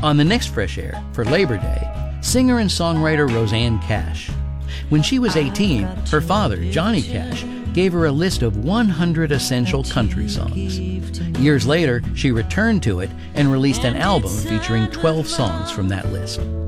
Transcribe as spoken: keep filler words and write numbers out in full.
On the next Fresh Air, for Labor Day, singer and songwriter Rosanne Cash. When she was eighteen, her father, Johnny Cash, gave her a list of one hundred essential country songs. Years later, she returned to it and released an album featuring twelve songs from that list.